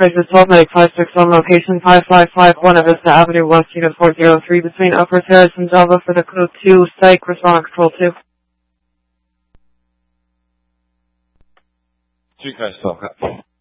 Crisis 12 Medic 561 location 5551 at Vista Avenue West Unit 403 between Upper Terrace and Java for the code 2 Psych Response Control 2. 2 Coast 12,